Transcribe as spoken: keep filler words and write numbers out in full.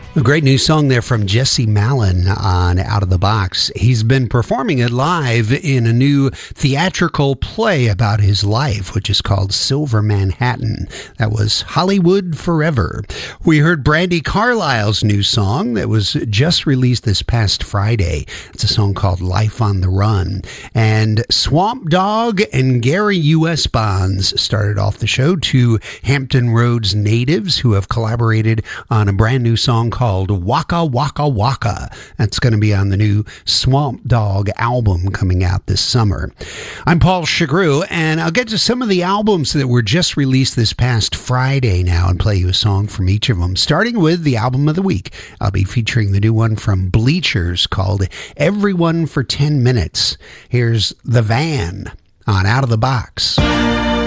A great new song there from Jesse Malin on Out of the Box. He's been performing it live in a new theatrical play about his life, which is called Silver Manhattan. That was Hollywood Forever. We heard Brandi Carlile's new song that was just released this past Friday. It's a song called Life on the Run. And Swamp Dogg and Gary U S. Bonds started off the show, two Hampton Roads natives who have collaborated on a brand new song called Waka Waka Waka. That's going to be on the new Swamp Dogg album coming out this summer. I'm Paul Chagru, and I'll get to some of the albums that were just released this past Friday now and play you a song from each of them, starting with the album of the week. I'll be featuring the new one from Bleachers called Everyone for ten minutes. Here's The Van on Out of the Box.